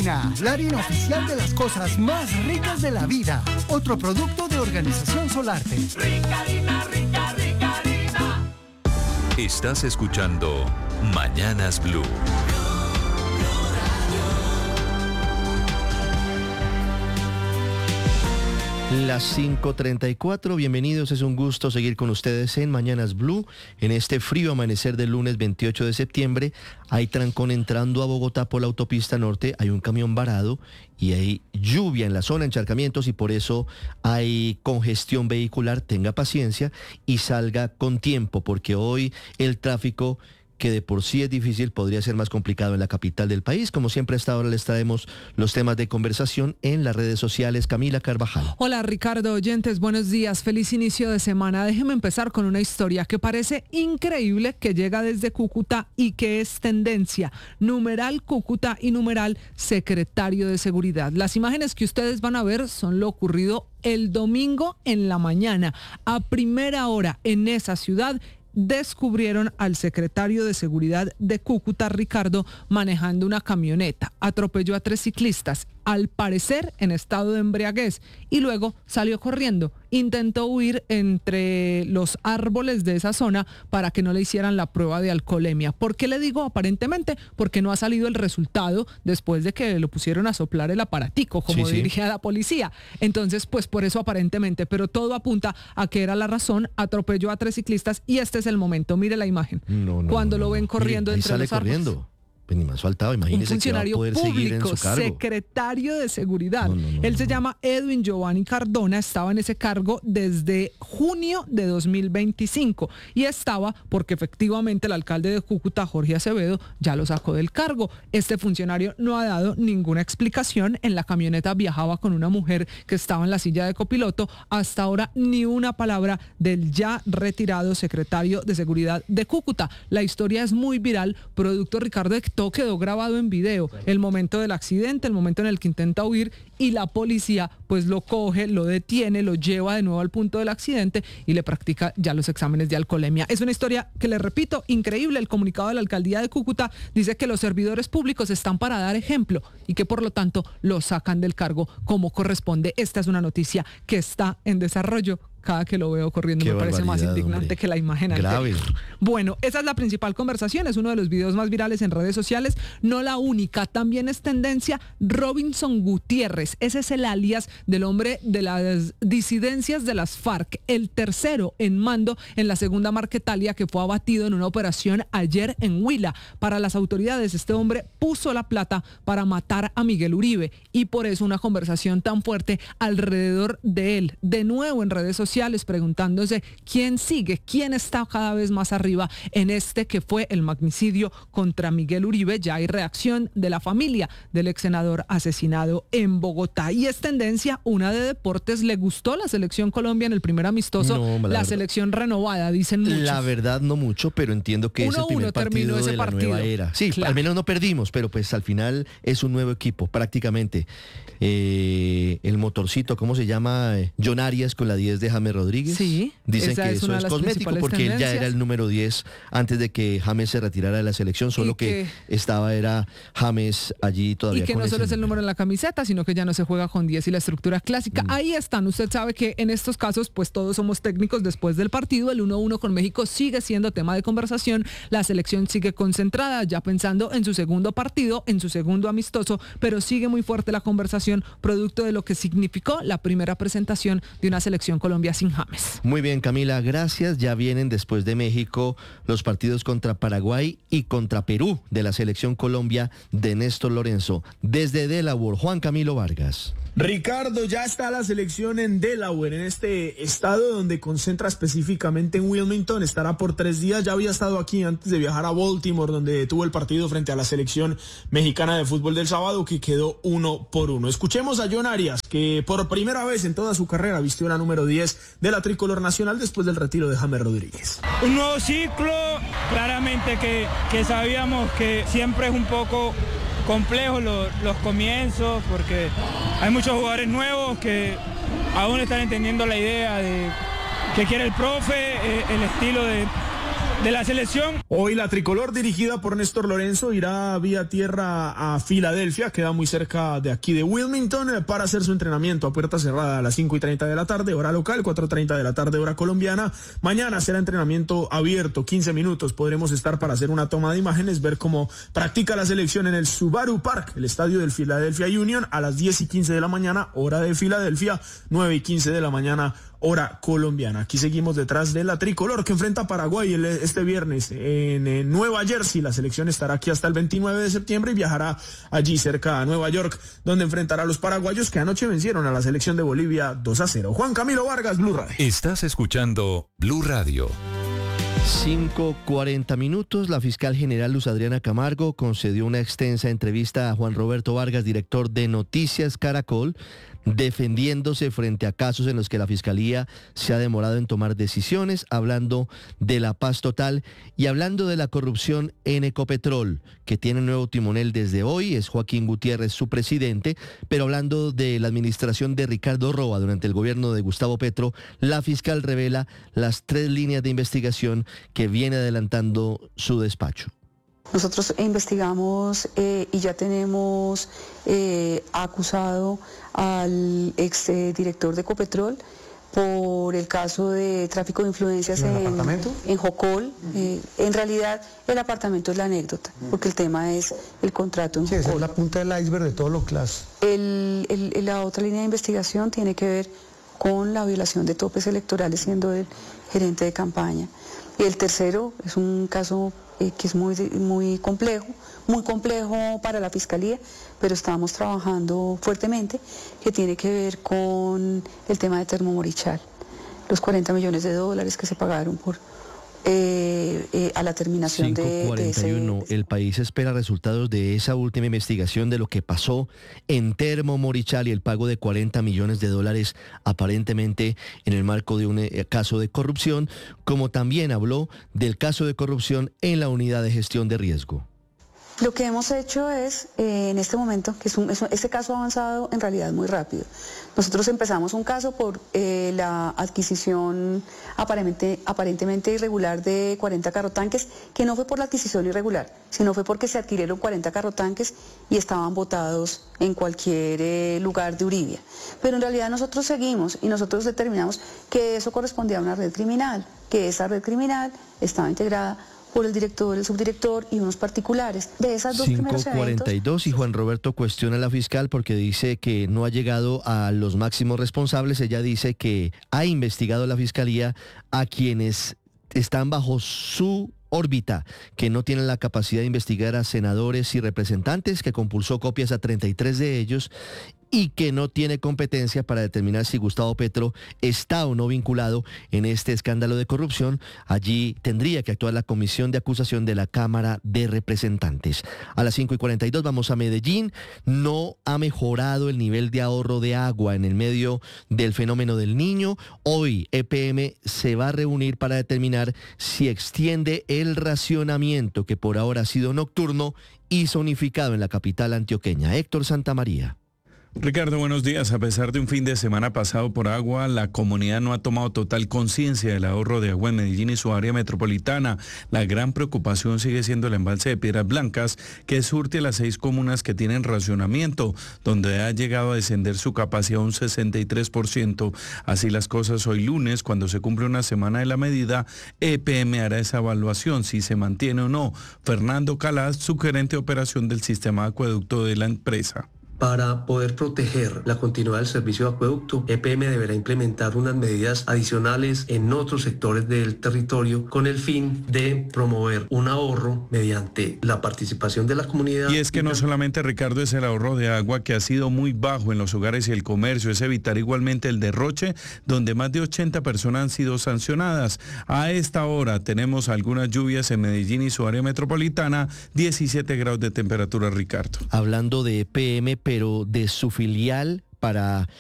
Ricarina, la harina oficial de las cosas más ricas de la vida. Otro producto de Organización Solarte. Ricarina, rica, Ricarina. Estás escuchando Mañanas Blue. Las 5:34, bienvenidos, es un gusto seguir con ustedes en Mañanas Blue. En este frío amanecer del lunes 28 de septiembre, hay trancón entrando a Bogotá por la autopista norte, hay un camión varado y hay lluvia en la zona, encharcamientos, y por eso hay congestión vehicular. Tenga paciencia y salga con tiempo, porque hoy el tráfico, que de por sí es difícil, podría ser más complicado en la capital del país. Como siempre, a esta hora les traemos los temas de conversación en las redes sociales. Camila Carvajal. Hola Ricardo, oyentes, buenos días, feliz inicio de semana. Déjeme empezar con una historia que parece increíble, que llega desde Cúcuta y que es tendencia. Numeral Cúcuta y numeral secretario de Seguridad. Las imágenes que ustedes van a ver son lo ocurrido el domingo en la mañana. A primera hora en esa ciudad descubrieron al secretario de Seguridad de Cúcuta, Ricardo, manejando una camioneta. Atropelló a 3 ciclistas, al parecer en estado de embriaguez, y luego salió corriendo. Intentó huir entre los árboles de esa zona para que no le hicieran la prueba de alcoholemia. ¿Por qué le digo aparentemente? Porque no ha salido el resultado después de que lo pusieron a soplar el aparatico, como dirigía la policía. Entonces, pues por eso aparentemente, pero todo apunta a que era la razón. Atropelló a 3 ciclistas y este es el momento. Mire la imagen. Cuando lo ven corriendo. Mire, entre los árboles. Pues ni más faltaba, imagínese que va a poder público, seguir en su cargo. Secretario de Seguridad. Él se llama Edwin Giovanni Cardona, estaba en ese cargo desde junio de 2025 y estaba porque efectivamente el alcalde de Cúcuta, Jorge Acevedo, ya lo sacó del cargo. Este funcionario no ha dado ninguna explicación. En la camioneta viajaba con una mujer que estaba en la silla de copiloto. Hasta ahora ni una palabra del ya retirado secretario de Seguridad de Cúcuta. La historia es muy viral, producto, Ricardo, de todo quedó grabado en video, el momento del accidente, el momento en el que intenta huir, y la policía pues lo coge, lo detiene, lo lleva de nuevo al punto del accidente y le practica ya los exámenes de alcoholemia. Es una historia que, les repito, increíble. El comunicado de la alcaldía de Cúcuta dice que los servidores públicos están para dar ejemplo y que por lo tanto lo sacan del cargo como corresponde. Esta es una noticia que está en desarrollo. Cada que lo veo corriendo me parece más indignante, hombre, que la imagen anterior. Bueno, esa es la principal conversación, es uno de los videos más virales en redes sociales, no la única. También es tendencia Robinson Gutiérrez, ese es el alias del hombre de las disidencias de las FARC, el tercero en mando en la segunda Marquetalia, que fue abatido en una operación ayer en Huila. Para las autoridades, este hombre puso la plata para matar a Miguel Uribe y por eso una conversación tan fuerte alrededor de él. De nuevo en redes sociales, preguntándose quién sigue, quién está cada vez más arriba en este que fue el magnicidio contra Miguel Uribe. Ya hay reacción de la familia del ex senador asesinado en Bogotá. Y es tendencia una de deportes. ¿Le gustó la selección Colombia en el primer amistoso? No, la selección renovada, dicen muchos. La verdad no mucho, pero entiendo que es el primer partido de la nueva era. Sí, claro. Al menos no perdimos, pero pues al final es un nuevo equipo prácticamente. El motorcito, ¿cómo se llama? John Arias con la 10 de James Rodríguez. Sí, dicen que eso es cosmético porque él ya era el número 10 antes de que James se retirara de la selección, solo que era James allí todavía. Y que no solo es el número en la camiseta, sino que ya no se juega con 10 y la estructura clásica. Ahí están, usted sabe que en estos casos pues todos somos técnicos después del partido. El 1-1 con México sigue siendo tema de conversación, la selección sigue concentrada ya pensando en su segundo partido, en su segundo amistoso, pero sigue muy fuerte la conversación producto de lo que significó la primera presentación de una selección Colombia sin James. Muy bien, Camila, gracias. Ya vienen después de México los partidos contra Paraguay y contra Perú de la selección Colombia de Néstor Lorenzo. Desde Delaware, Juan Camilo Vargas. Ricardo, ya está la selección en Delaware, en este estado donde concentra específicamente en Wilmington. Estará por 3 días. Ya había estado aquí antes de viajar a Baltimore, donde tuvo el partido frente a la selección mexicana de fútbol del sábado, que quedó 1-1. Escuchemos a John Arias, que por primera vez en toda su carrera vistió la número 10 de la tricolor nacional después del retiro de James Rodríguez. Un nuevo ciclo, claramente que sabíamos que siempre es un poco complejo los comienzos, porque hay muchos jugadores nuevos que aún están entendiendo la idea de que quiere el profe, el estilo de la selección. Hoy la tricolor dirigida por Néstor Lorenzo irá vía tierra a Filadelfia, queda muy cerca de aquí de Wilmington, para hacer su entrenamiento a puerta cerrada a las 5:30 de la tarde, hora local, 4:30 de la tarde, hora colombiana. Mañana será entrenamiento abierto, 15 minutos, podremos estar para hacer una toma de imágenes, ver cómo practica la selección en el Subaru Park, el estadio del Philadelphia Union, a las 10:15 de la mañana, hora de Filadelfia, 9:15 de la mañana, hora colombiana. Aquí seguimos detrás de la tricolor que enfrenta a Paraguay este viernes en Nueva Jersey. La selección estará aquí hasta el 29 de septiembre y viajará allí cerca a Nueva York, donde enfrentará a los paraguayos que anoche vencieron a la selección de Bolivia 2-0. Juan Camilo Vargas, Blue Radio. Estás escuchando Blue Radio. 5:40 minutos. La fiscal general Luz Adriana Camargo concedió una extensa entrevista a Juan Roberto Vargas, director de Noticias Caracol, defendiéndose frente a casos en los que la Fiscalía se ha demorado en tomar decisiones, hablando de la paz total y hablando de la corrupción en Ecopetrol, que tiene un nuevo timonel desde hoy, es Joaquín Gutiérrez su presidente, pero hablando de la administración de Ricardo Roa durante el gobierno de Gustavo Petro, la fiscal revela las 3 líneas de investigación que viene adelantando su despacho. Nosotros investigamos y ya tenemos acusado al ex director de Ecopetrol por el caso de tráfico de influencias en Jocol. En realidad el apartamento es la anécdota, porque el tema es el contrato en Jocol. Esa es la punta del iceberg de todos los casos. La otra línea de investigación tiene que ver con la violación de topes electorales siendo el gerente de campaña. Y el tercero es un caso que es muy complejo para la Fiscalía, pero estamos trabajando fuertemente, que tiene que ver con el tema de Termomorichal, los $40 millones que se pagaron por a la terminación de 5:41. El país espera resultados de esa última investigación de lo que pasó en Termomorichal y el pago de $40 millones aparentemente en el marco de un caso de corrupción, como también habló del caso de corrupción en la unidad de gestión de riesgo. Lo que hemos hecho es, en este momento, que este caso ha avanzado en realidad muy rápido. Nosotros empezamos un caso por la adquisición aparentemente irregular de 40 carrotanques, que no fue por la adquisición irregular, sino fue porque se adquirieron 40 carrotanques y estaban botados en cualquier lugar de Uribia. Pero en realidad nosotros seguimos y nosotros determinamos que eso correspondía a una red criminal, que esa red criminal estaba integrada por el director, el subdirector y unos particulares. De esas dos primeros eventos... 5:42 y Juan Roberto cuestiona a la fiscal porque dice que no ha llegado a los máximos responsables. Ella dice que ha investigado la Fiscalía a quienes están bajo su órbita, que no tienen la capacidad de investigar a senadores y representantes, que compulsó copias a 33 de ellos y que no tiene competencia para determinar si Gustavo Petro está o no vinculado en este escándalo de corrupción. Allí tendría que actuar la comisión de acusación de la Cámara de Representantes. A las 5:42 vamos a Medellín. No ha mejorado el nivel de ahorro de agua en el medio del fenómeno del Niño. Hoy EPM se va a reunir para determinar si extiende el racionamiento que por ahora ha sido nocturno y zonificado en la capital antioqueña. Héctor Santamaría. Ricardo, buenos días. A pesar de un fin de semana pasado por agua, la comunidad no ha tomado total conciencia del ahorro de agua en Medellín y su área metropolitana. La gran preocupación sigue siendo el embalse de Piedras Blancas, que surte a las 6 comunas que tienen racionamiento, donde ha llegado a descender su capacidad un 63%. Así las cosas, hoy lunes, cuando se cumple una semana de la medida, EPM hará esa evaluación, si se mantiene o no. Fernando Calaz, subgerente de operación del sistema de acueducto de la empresa. Para poder proteger la continuidad del servicio de acueducto, EPM deberá implementar unas medidas adicionales en otros sectores del territorio con el fin de promover un ahorro mediante la participación de la comunidad. Y es que no solamente, Ricardo, es el ahorro de agua que ha sido muy bajo en los hogares y el comercio, es evitar igualmente el derroche, donde más de 80 personas han sido sancionadas. A esta hora tenemos algunas lluvias en Medellín y su área metropolitana, 17 grados de temperatura, Ricardo. Hablando de EPM, pero de su filial para